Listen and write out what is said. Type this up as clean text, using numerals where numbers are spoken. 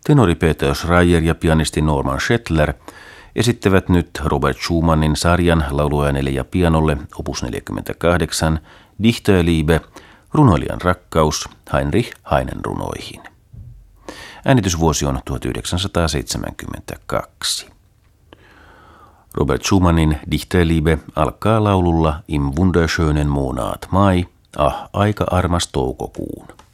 Tenori Peter Schreier ja pianisti Norman Schettler esittävät nyt Robert Schumannin sarjan lauluäänelle ja pianolle opus 48 Dichterliebe, runoilijan rakkaus Heinrich Heinen runoihin. Äänitysvuosi on 1972. Robert Schumannin Dichterliebe alkaa laululla Im wunderschönen Monat Mai, aika armas toukokuun.